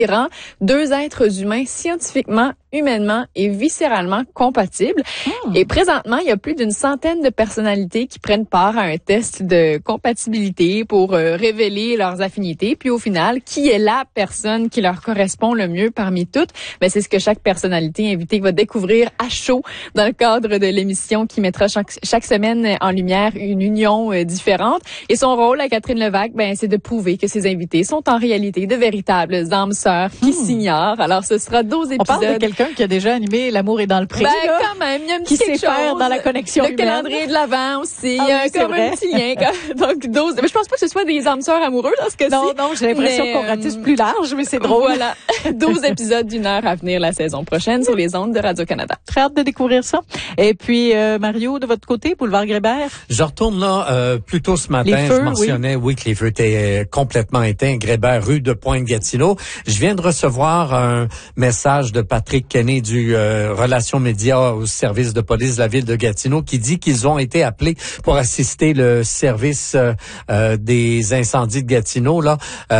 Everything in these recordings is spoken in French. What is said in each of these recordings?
rend deux êtres humains scientifiquement, humainement et viscéralement compatibles. Et présentement, il y a plus d'une centaine de personnalités qui prennent part à un test de compatibilité pour révéler leurs affinités. Puis au final, qui est la personne qui leur correspond le mieux parmi toutes? Ben, c'est ce que chaque personnalité invitée va découvrir à chaud dans le cadre de l'émission qui mettra chaque semaine en lumière une union différente. Et son rôle à Catherine Levac, ben, c'est de prouver que ses invités sont en réalité de véritables âmes sœurs qui s'ignorent. Alors, ce sera 12 épisodes. On parle de quelqu'un qui a déjà animé L'amour est dans le pré. Ben, quand même, il y a un petit qui sait faire dans la connexion humaine. Le calendrier de l'Avent aussi. Ah, Il y a oui, comme un petit lien. Donc, 12. Mais je pense pas que ce soit des âmes sœurs amoureux dans ce cas-ci. Non, j'ai l'impression qu'on ratisse plus large, mais c'est drôle. Voilà. 12 épisodes d'une heure à venir la saison prochaine sur les ondes de Radio-Canada. Très hâte de découvrir ça. Et puis, Mario, de votre côté, Boulevard Grébert? Je retourne là, plus tôt ce matin. Je mentionnais, oui, que les feux étaient complètement éteints. Grébert, rue de Pointe-Gatineau. Je viens de recevoir un message de Patrick Kenney du Relations médias au service de police de la ville de Gatineau qui dit qu'ils ont été appelés pour assister le service des incendies de Gatineau là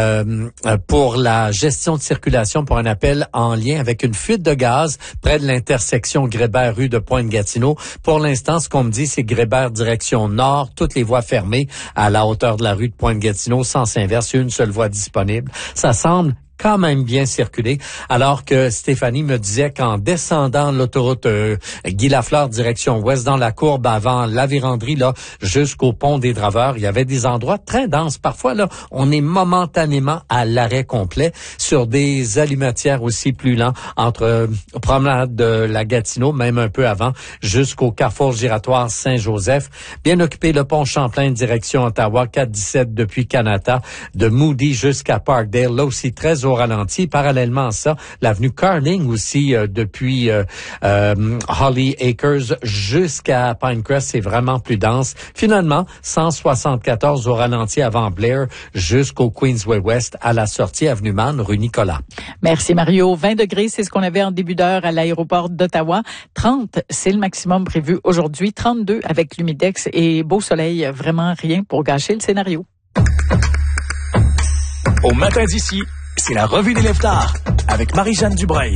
pour la gestion de circulation pour un appel en lien avec une fuite de gaz près de l'intersection Grébert rue de Pointe-Gatineau. Pour l'instant, ce qu'on me dit, c'est Grébert direction nord, toutes les voies fermées à la hauteur de la rue de Pointe-Gatineau, sens inverse, une seule voie disponible. Ça semble quand même bien circulé, alors que Stéphanie me disait qu'en descendant l'autoroute Guy Lafleur direction ouest dans la courbe avant la véranderie là jusqu'au pont des Draveurs, il y avait des endroits très denses. Parfois là, on est momentanément à l'arrêt complet sur des allumetières aussi plus lents entre promenade de la Gatineau, même un peu avant, jusqu'au carrefour giratoire Saint-Joseph. Bien occupé le pont Champlain direction Ottawa 417 depuis Kanata, de Moody jusqu'à Parkdale, là aussi très au ralenti. Parallèlement à ça, l'avenue Carling aussi depuis Holly Acres jusqu'à Pinecrest, c'est vraiment plus dense. Finalement, 174 au ralenti avant Blair jusqu'au Queensway West à la sortie avenue Mann, rue Nicolas. Merci Mario. 20 degrés, c'est ce qu'on avait en début d'heure à l'aéroport d'Ottawa. 30, c'est le maximum prévu aujourd'hui. 32 avec l'humidex et beau soleil. Vraiment rien pour gâcher le scénario. Au matin d'ici, c'est la revue des lève-tard avec Marie-Jeanne Dubreuil.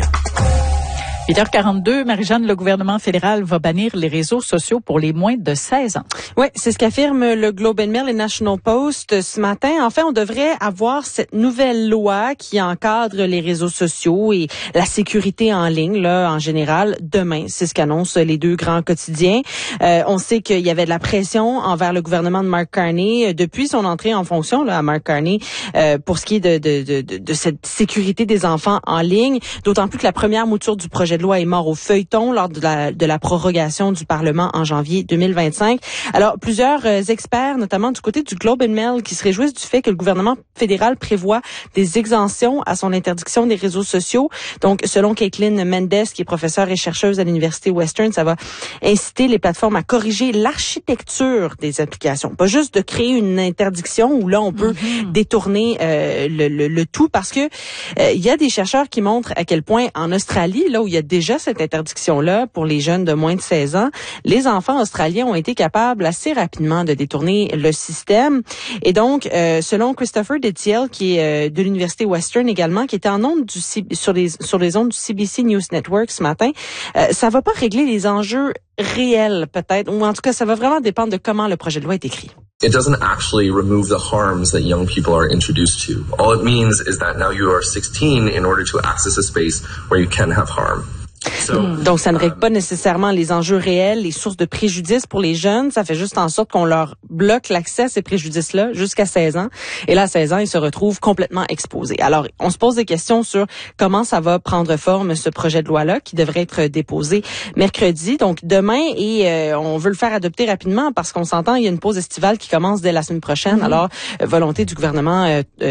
8h42, Marie-Jeanne, le gouvernement fédéral va bannir les réseaux sociaux pour les moins de 16 ans. Oui, c'est ce qu'affirme le Globe and Mail et National Post ce matin. En fait, on devrait avoir cette nouvelle loi qui encadre les réseaux sociaux et la sécurité en ligne, là, en général, demain. C'est ce qu'annoncent les deux grands quotidiens. On sait qu'il y avait de la pression envers le gouvernement de Mark Carney depuis son entrée en fonction, là, à Mark Carney, pour ce qui est de cette sécurité des enfants en ligne. D'autant plus que la première mouture du projet de loi est mort au feuilleton lors de la prorogation du Parlement en janvier 2025. Alors, plusieurs experts, notamment du côté du Globe and Mail, qui se réjouissent du fait que le gouvernement fédéral prévoit des exemptions à son interdiction des réseaux sociaux. Donc, selon Caitlin Mendes, qui est professeure et chercheuse à l'Université Western, ça va inciter les plateformes à corriger l'architecture des applications. Pas juste de créer une interdiction où là, on peut détourner le tout, parce que il y a des chercheurs qui montrent à quel point en Australie, là où il y a déjà cette interdiction-là pour les jeunes de moins de 16 ans, les enfants australiens ont été capables assez rapidement de détourner le système. Et donc, selon Christopher Dethiel, qui est de l'Université Western également, qui était en ondes sur les ondes du CBC News Network ce matin, ça va pas régler les enjeux réels peut-être, ou en tout cas, ça va vraiment dépendre de comment le projet de loi est écrit. It doesn't actually remove the harms that young people are introduced to. All it means is that now you are 16 in order to access a space where you can have harm. Donc, ça ne règle pas nécessairement les enjeux réels, les sources de préjudice pour les jeunes. Ça fait juste en sorte qu'on leur bloque l'accès à ces préjudices-là jusqu'à 16 ans. Et là, à 16 ans, ils se retrouvent complètement exposés. Alors, on se pose des questions sur comment ça va prendre forme, ce projet de loi-là, qui devrait être déposé mercredi, donc demain. Et on veut le faire adopter rapidement parce qu'on s'entend, il y a une pause estivale qui commence dès la semaine prochaine. Alors, volonté du gouvernement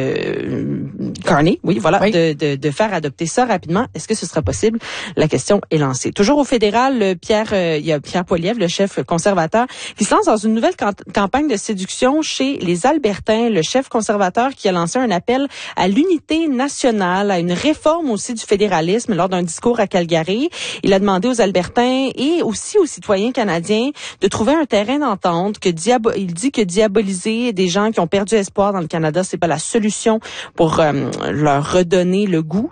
Carney, oui, voilà, oui. De faire adopter ça rapidement. Est-ce que ce sera possible? La question est lancée. Toujours au fédéral, il y a Pierre Poilievre, le chef conservateur, qui se lance dans une nouvelle campagne de séduction chez les Albertains. Le chef conservateur qui a lancé un appel à l'unité nationale, à une réforme aussi du fédéralisme lors d'un discours à Calgary. Il a demandé aux Albertains et aussi aux citoyens canadiens de trouver un terrain d'entente. Il dit que diaboliser des gens qui ont perdu espoir dans le Canada, c'est pas la solution pour leur redonner le goût